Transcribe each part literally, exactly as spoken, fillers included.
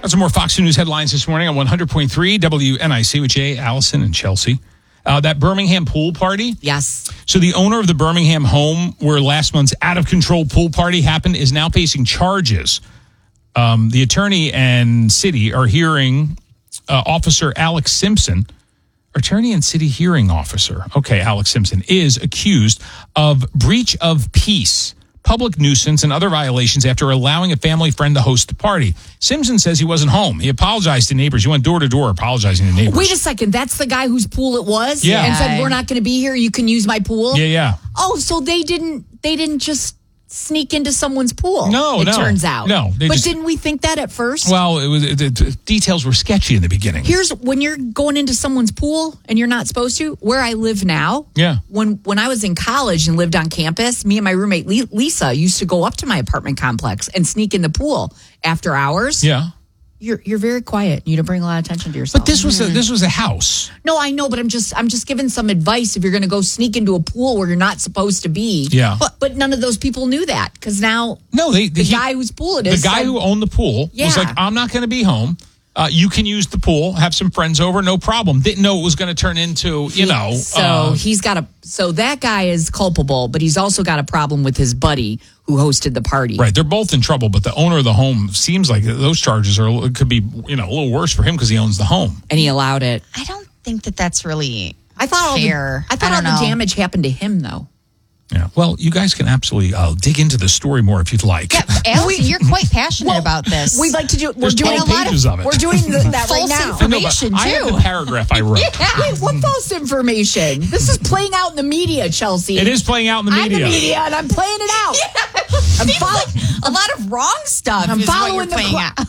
Got some more Fox News headlines this morning on one hundred point three W N I C with Jay, Allison, and Chelsea. Uh, that Birmingham pool party. Yes. So the owner of the Birmingham home where last month's out-of-control pool party happened is now facing charges. Um, the attorney and city are hearing uh, Officer Alex Simpson, attorney and city hearing officer, okay, Alex Simpson, is accused of breach of peace, public nuisance, and other violations after allowing a family friend to host the party. Simpson says he wasn't home. He apologized to neighbors. He went door to door apologizing to neighbors. Wait a second. That's the guy whose pool it was? Yeah. And said, we're not going to be here. You can use my pool? Yeah, yeah. Oh, so they didn't, they didn't just sneak into someone's pool. No, it no. turns out. No. But just, didn't we think that at first? Well, it was the, the details were sketchy in the beginning. Here's when you're going into someone's pool and you're not supposed to. Where I live now, yeah. When when I was in college and lived on campus, me and my roommate Lisa used to go up to my apartment complex and sneak in the pool after hours. Yeah. You're you're very quiet. You don't bring a lot of attention to yourself. But this was a, this was a house. No, I know, but I'm just I'm just giving some advice if you're going to go sneak into a pool where you're not supposed to be. Yeah. But but none of those people knew that because now no, they, the he, guy whose pool it the is, guy said, who owned the pool yeah. was like, I'm not going to be home. Uh, you can use the pool, have some friends over, no problem. Didn't know it was going to turn into, you know. So uh, he's got a. So that guy is culpable, but he's also got a problem with his buddy who hosted the party. Right, they're both in trouble, but the owner of the home seems like those charges are could be, you know, a little worse for him because he owns the home. And he allowed it. I don't think that that's really I thought fair. All the, I thought I all don't the know. damage happened to him, though. Yeah. Well, you guys can absolutely uh, dig into the story more if you'd like. Yeah, Allison, you're quite passionate Well, about this. We'd like to do. We're There's doing a twelve lot pages of, of it. We're doing the, that right False now. information. I have too. the paragraph I wrote. Wait, what false information? This is playing out in the media, Chelsea. It is playing out in the I'm media. the media, and I'm playing it out. I'm follow- a lot of wrong stuff. I'm is what following you're the playing cl- out.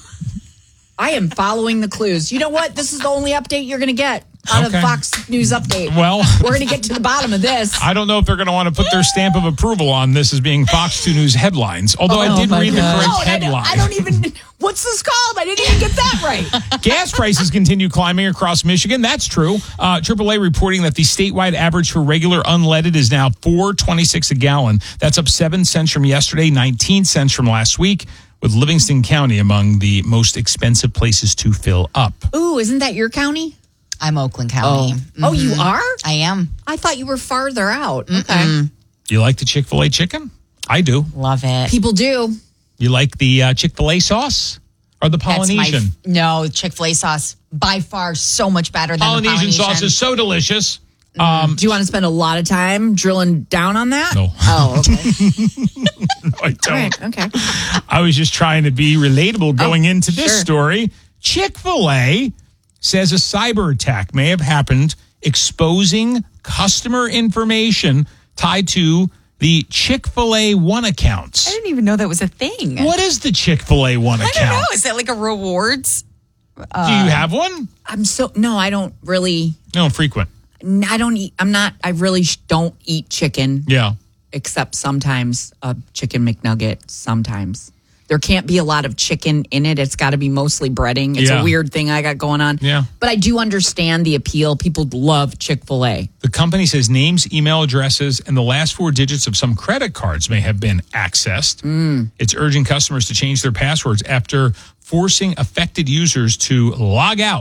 I am following the clues. You know what? This is the only update you're going to get out Okay. of Fox News Update. Well, we're going to get to the bottom of this. I don't know if they're going to want to put their stamp of approval on this as being Fox two News headlines, although I Oh, did my read the God. correct No, and I headline. don't, I don't even. What's this called? I didn't even get that right. Gas prices continue climbing across Michigan. That's true. Uh, triple A reporting that the statewide average for regular unleaded is now four twenty-six a gallon. That's up seven cents from yesterday, nineteen cents from last week, with Livingston County among the most expensive places to fill up. Ooh, isn't that your county? I'm Oakland County. Oh, oh you are? I am. I thought you were farther out. Okay. You like the Chick-fil-A chicken? I do. Love it. People do. You like the uh, Chick-fil-A sauce or the That's my Polynesian? f- no, Chick-fil-A sauce by far so much better than Polynesian, the Polynesian sauce is so delicious. Um, Do you want to spend a lot of time drilling down on that? No. Oh, okay. no, I don't. All right, okay. I was just trying to be relatable going Oh, into this sure. story. Chick-fil-A says a cyber attack may have happened exposing customer information tied to the Chick-fil-A One accounts. I didn't even know that was a thing. What is the Chick-fil-A One I account? don't know. Is that like a rewards? Do you have one? I'm so no, I don't really. No, frequent. I don't eat. I'm not. I really sh- don't eat chicken. Yeah. Except sometimes a chicken McNugget. Sometimes there can't be a lot of chicken in it. It's got to be mostly breading. It's Yeah. a weird thing I got going on. Yeah. But I do understand the appeal. People love Chick-fil-A. The company says names, email addresses, and the last four digits of some credit cards may have been accessed. Mm. It's urging customers to change their passwords after forcing affected users to log out.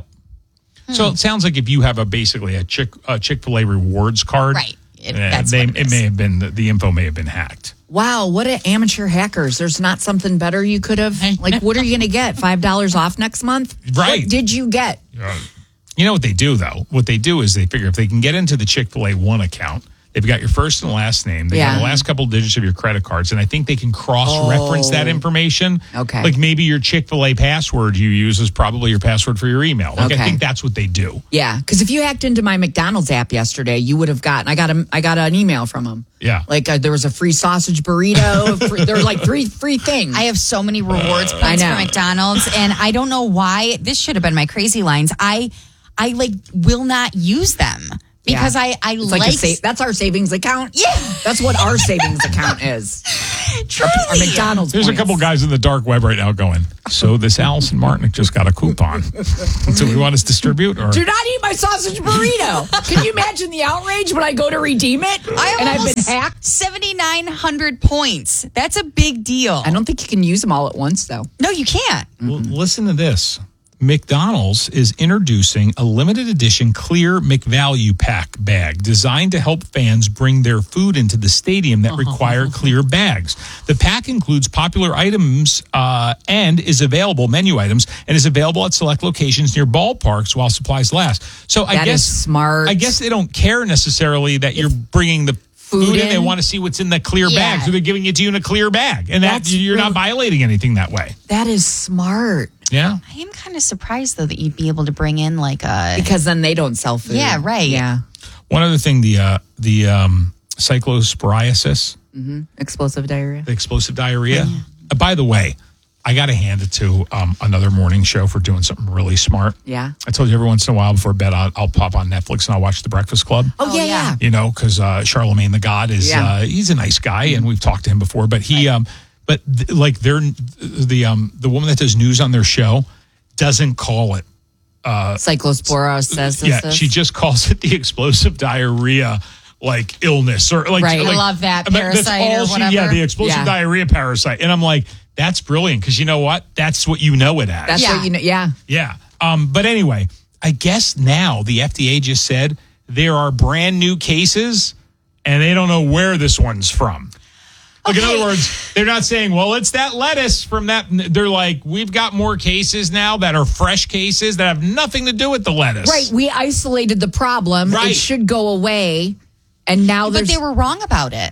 So it sounds like if you have a basically a Chick a Chick-fil-A rewards card, Right. It- uh, that's they, what it it is. may have been the, the info may have been hacked. Wow, what a amateur hackers. There's not something better you could have. Like, what are you going to get? Five dollars off next month? Right. What did you get? Uh, you know what they do though? What they do is they figure if they can get into the Chick-fil-A One account, they've got your first and last name. They got Yeah. the last couple digits of your credit cards, and I think they can cross-reference Oh. that information. Okay. Like maybe your Chick-fil-A password you use is probably your password for your email. Like Okay. I think that's what they do. Yeah, because if you hacked into my McDonald's app yesterday, you would have gotten. I got a. I got an email from them. Yeah. Like uh, there was a free sausage burrito. a free, there were like three free things. I have so many rewards Uh, points I know. for McDonald's, and I don't know why. This should have been my crazy lines. I, I like will not use them because Yeah. I, I It's like. like a sa- that's our savings account. Yeah. That's what our savings account is. Truly. Or McDonald's There's points. a couple guys in the dark web right now going, so this Allison Martin just got a coupon. So we want us to distribute? Or Do not eat my sausage burrito. Can you imagine the outrage when I go to redeem it? I have and I've almost been hacked. seventy-nine hundred points. That's a big deal. I don't think you can use them all at once, though. No, you can't. Well, listen to this. McDonald's is introducing a limited edition clear McValue pack bag designed to help fans bring their food into the stadium that require clear bags. The pack includes popular items uh, and is available, menu items, and is available at select locations near ballparks while supplies last. So I That guess is smart. I guess they don't care necessarily that you're bringing the food, Food in. They in. want to see what's in the clear Yeah. bag. So they're giving it to you in a clear bag. And that That's you're not really- violating anything that way. That is smart. Yeah. I am kind of surprised though that you'd be able to bring in like a Because then they don't sell food. Yeah, right. Yeah. One other thing, the uh, the um, cyclosporiasis, Explosive diarrhea. the explosive diarrhea. Uh, by the way, I got to hand it to um, another morning show for doing something really smart. Yeah. I told you every once in a while before bed, I'll, I'll pop on Netflix and I'll watch The Breakfast Club. Oh, Oh, yeah, yeah. yeah. You know, because uh, Charlemagne the God is Yeah. uh, he's a nice guy, and we've talked to him before. But he, um, but th- like they're the um the woman that does news on their show doesn't call it. Cyclosporosis. Yeah, she just calls it the explosive diarrhea, like illness or like. Right. I like- love that, but that's parasite all or she- Yeah, whatever. the explosive Yeah. diarrhea parasite, and I'm like, that's brilliant because you know what? That's what you know it as. That's Yeah. what you know. Yeah. Yeah. Um. But anyway, I guess now the F D A just said there are brand new cases, and they don't know where this one's from. Like, in Okay. other words, they're not saying, well, it's that lettuce from that. They're like, we've got more cases now that are fresh cases that have nothing to do with the lettuce. Right. We isolated the problem. Right. It should go away. And now But there's. they were wrong about it.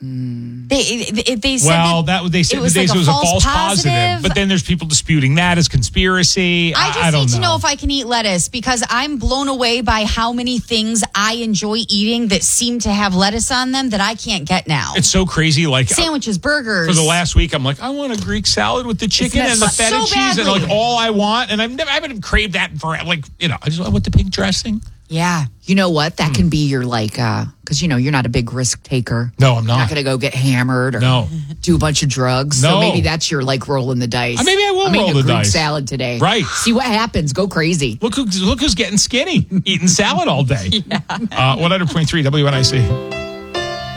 They they, they said Well, that that they said it was that like it a was a false false positive. positive. But then there's people disputing that as conspiracy. I just I, I don't need to know. know if I can eat lettuce because I'm blown away by how many things I enjoy eating that seem to have lettuce on them that I can't get now. It's so crazy. Like uh, Sandwiches, burgers. for the last week, I'm like, I want a Greek salad with the chicken that and the so feta cheese, and badly. like all I want. And I've never, I haven't craved that for like, you know, I just want the pink dressing. Yeah. You know what? Hmm. That can be your like, uh, because you know you're not a big risk taker. No, I'm You're not. not going to go get hammered or No. do a bunch of drugs. No. So maybe that's your like rolling the dice. Uh, maybe I will I'm eating roll a the Greek dice. salad today. Right. See what happens. Go crazy. Look who, look who's getting skinny, eating salad all day. Uh, one hundred point three W N I C.